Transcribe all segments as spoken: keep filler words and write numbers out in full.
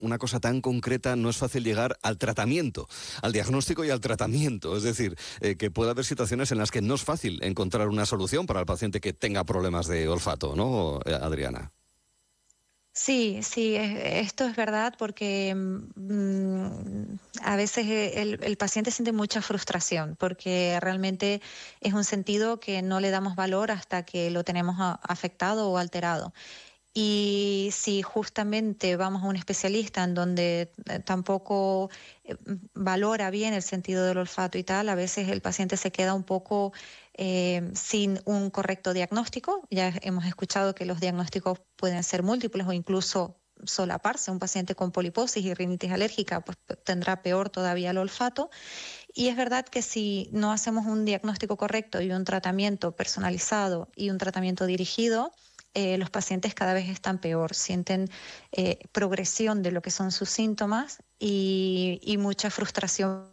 una cosa tan concreta no es fácil llegar al tratamiento, al diagnóstico y al tratamiento. Es decir, eh, que puede haber situaciones en las que no es fácil encontrar una solución para el paciente que tenga problemas de olfato, ¿no, Adriana? Sí, sí, esto es verdad porque mmm, a veces el, el paciente siente mucha frustración porque realmente es un sentido que no le damos valor hasta que lo tenemos afectado o alterado. Y si justamente vamos a un especialista en donde tampoco valora bien el sentido del olfato y tal, a veces el paciente se queda un poco eh, sin un correcto diagnóstico. Ya hemos escuchado que los diagnósticos pueden ser múltiples o incluso solaparse. Un paciente con poliposis y rinitis alérgica pues tendrá peor todavía el olfato. Y es verdad que si no hacemos un diagnóstico correcto y un tratamiento personalizado y un tratamiento dirigido, Eh, los pacientes cada vez están peor, sienten eh, progresión de lo que son sus síntomas y, y mucha frustración,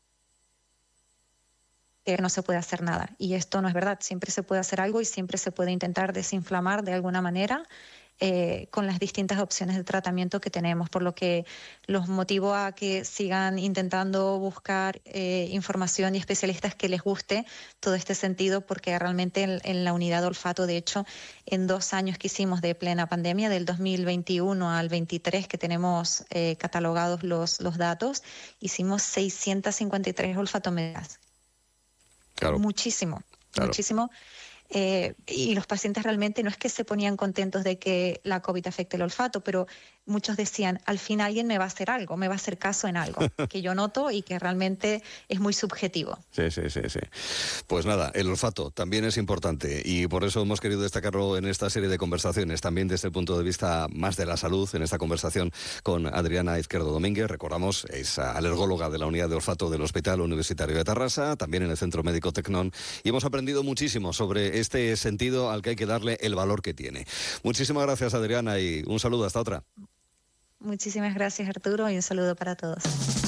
que no se puede hacer nada. Y esto no es verdad, siempre se puede hacer algo y siempre se puede intentar desinflamar de alguna manera eh, con las distintas opciones de tratamiento que tenemos, por lo que los motivo a que sigan intentando buscar eh, información y especialistas que les guste todo este sentido, porque realmente en, en la unidad de olfato, de hecho, en dos años que hicimos de plena pandemia, del dos mil veintiuno al veintitrés, que tenemos eh, catalogados los, los datos, hicimos seiscientas cincuenta y tres olfatometrías. Claro. Muchísimo, Claro. muchísimo. Eh, y los pacientes realmente no es que se ponían contentos de que la COVID afecte el olfato, pero muchos decían, al fin alguien me va a hacer algo, me va a hacer caso en algo, que yo noto y que realmente es muy subjetivo. Sí, sí, sí, sí. Pues nada, el olfato también es importante y por eso hemos querido destacarlo en esta serie de conversaciones, también desde el punto de vista más de la salud, en esta conversación con Adriana Izquierdo Domínguez. Recordamos, es alergóloga de la unidad de olfato del Hospital Universitario de Tarrasa, también en el Centro Médico Tecnón, y hemos aprendido muchísimo sobre este sentido al que hay que darle el valor que tiene. Muchísimas gracias, Adriana, y un saludo, hasta otra. Muchísimas gracias, Arturo, y un saludo para todos.